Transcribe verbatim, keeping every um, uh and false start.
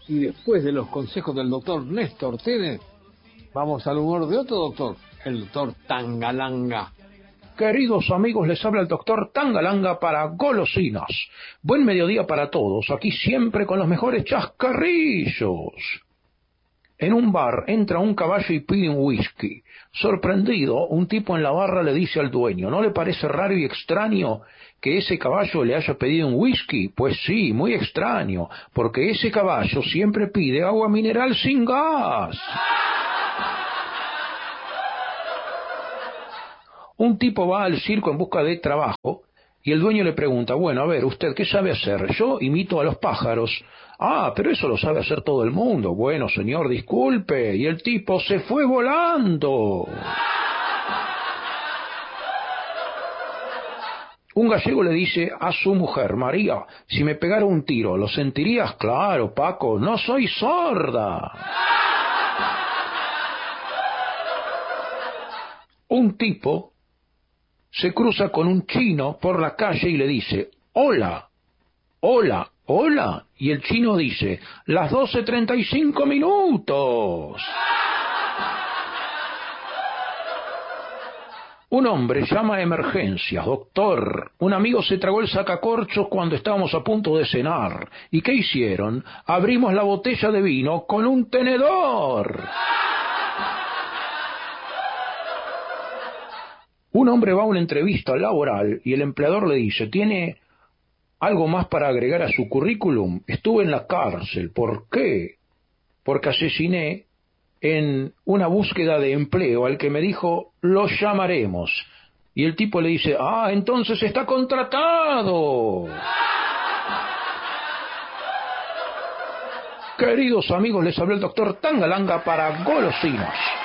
Y después de los consejos del doctor Néstor Tene, vamos al humor de otro doctor, el doctor Tangalanga. Queridos amigos, les habla el doctor Tangalanga para golosinas. Buen mediodía para todos, aquí siempre con los mejores chascarrillos. En un bar entra un caballo y pide un whisky. Sorprendido, un tipo en la barra le dice al dueño, ¿no le parece raro y extraño que ese caballo le haya pedido un whisky? Pues sí, muy extraño, porque ese caballo siempre pide agua mineral sin gas. Un tipo va al circo en busca de trabajo y el dueño le pregunta, bueno, a ver, ¿usted qué sabe hacer? Yo imito a los pájaros. Ah, pero eso lo sabe hacer todo el mundo. Bueno, señor, disculpe. Y el tipo se fue volando. Un gallego le dice a su mujer, María, si me pegara un tiro, ¿lo sentirías? Claro, Paco, no soy sorda. Un tipo se cruza con un chino por la calle y le dice, hola, hola, hola. Y el chino dice, las doce treinta y cinco minutos. Un hombre llama a emergencias, doctor. Un amigo se tragó el sacacorchos cuando estábamos a punto de cenar. ¿Y qué hicieron? Abrimos la botella de vino con un tenedor. Un hombre va a una entrevista laboral y el empleador le dice, ¿tiene algo más para agregar a su currículum? Estuve en la cárcel. ¿Por qué? Porque asesiné en una búsqueda de empleo al que me dijo, lo llamaremos. Y el tipo le dice, ah, entonces está contratado. Queridos amigos, les habló el doctor Tangalanga para golosinas.